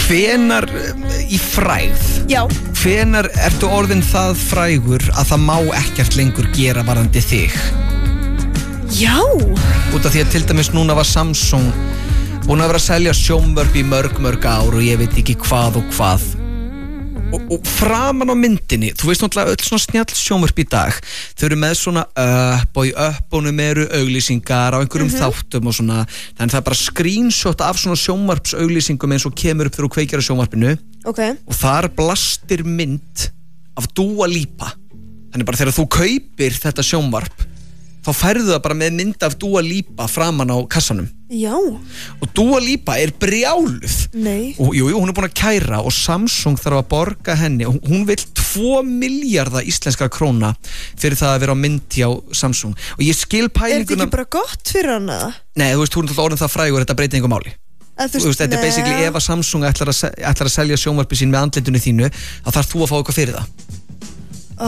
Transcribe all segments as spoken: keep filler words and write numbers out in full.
Hvenar í frægð? Já. Hvenar ertu orðin það frægur að það má ekkert lengur gera varðandi þig? Já. Út af því að til dæmis núna var Samsung búin að vera að selja sjónvörp í mörg mörg ár og ég veit ekki hvað og hvað. Og, og framan á myndinni, þú veist náttúrulega öll svona snjall sjónvörp í dag, þau eru með svona upp og í uppunum eru auglýsingar á einhverjum mm-hmm. þáttum og svona, þannig það er bara screenshot af svona sjónvarps auglýsingum eins og kemur upp þegar þú kveikir á sjónvarpinu okay. og þar blastir mynd af Dua Lipa. Þannig bara þegar þú kaupir þetta sjónvarp þá færðu það bara með mynd af Dua Lipa framan á kassanum. Já. Og Dua Lipa er brjáluð. Nei. Og jú, jú, hún er búin að kæra og Samsung þarf að borga henni og hún vill tvo milljarða íslenskra króna fyrir það að vera á mynd hjá Samsung. Og ég skil pælinguna. Er þetta ekki bara gott fyrir hana? Nei, þú veist, hún er alltaf orðin það frægur, þetta breytir engum máli. Að þú Þú veist, þetta er basically ef að Samsung ætlar að, se- ætlar að selja sjónvarpi sín með andlitinu þínu, þá þarf þú að fá eitthvað fyrir það. Ó.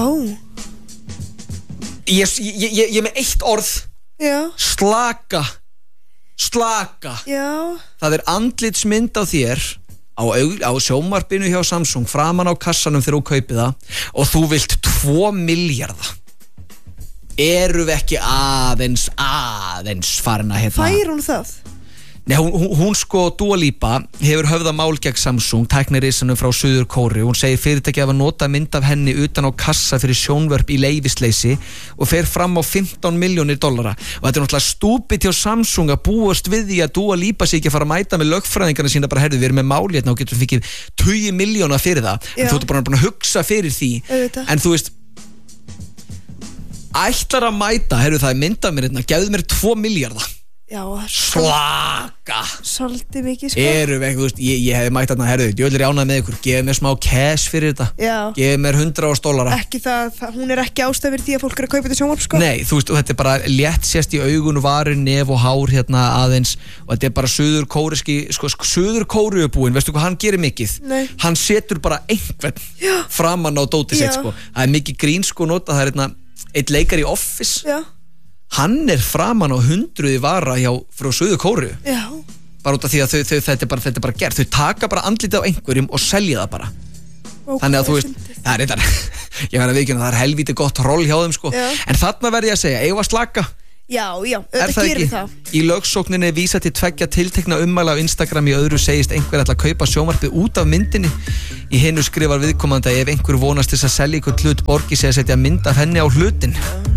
Ég, ég, ég, ég er með eitt orð. Já. Slaka. Slaka. Já. Það er andlitsmynd á þér á, aug- á sjónvarpinu hjá Samsung framan á kassanum þegar þú kaupir það og þú vilt tvo milljarða. Eru við ekki aðeins aðeins farin að hérna? Fær hún það? Nei, hún, hún, hún sko, Dua Lipa hefur höfðað mál gegn Samsung, tæknirisanum frá Suður Kóreu. Hún segir fyrirtæki að nota mynd af henni utan á kassa fyrir sjónvörp í leyfisleysi og fer fram á fimmtán milljónir dollara. Og þetta er náttúrulega stúpid hjá Samsung að búast við því að Dua Lipa sé ekki að fara að mæta með lögfræðingarna sína bara, herðu, við erum með máli hérna og getum fikið tugi milljóna fyrir það. Já. En þú ert bara búin að hugsa fyrir því. Auðvitað. En þú veist, ætlar að mæta, herðu, það er mynd af mér hérna, gefðu mér tvo milljarða. Já. Slaka. Svolítið mikið sko. Erum við, þú veist, ég, ég hef mætt þarna, herðu, ég er ánægð með ykkur, gefið mér smá cash fyrir þetta. Já. Gefið mér hundrað árs dollara. Ekki það, það, hún er ekki ástæður því að fólk er að kaupa þetta sjónvarp sko. Nei, þú veist, og þetta er bara létt sést í augun, varir, nef og hár hérna aðeins og þetta er bara suður kóreski, sko, sko suður kóreubúin, veistu hvað hann gerir mikið? Nei. Hann setur bara einhvern Já. Framan á dótið sitt, Já. sko. Það er mikið grín, sko, nota, það er hérna eitt leikar í Office. Já. Hann er framan á hundruði vara hjá frá Suður Kóreu. Já. Bara út af því að þau, þau, þetta, er bara, þetta er bara gert. Þau taka bara andlitið á einhverjum og selja það bara. Okay, Þannig að þú veist, það er þetta, ég verð að viðkynna, það er helvíti gott roll hjá þeim sko. Já. En þarna verð ég að segja, eigum að slaka. Já, já, Er þetta það gerir ekki? það. Í lögsókninni vísa til tveggja tiltekna ummæla á Instagram, í öðru segist einhver ætla að kaupa sjónvarpið út af myndinni. Í hinu skrifar viðkomandi að ef einhver vonast þess að selja ykkur hlut borgi sig að setja mynd af henni á hlutin.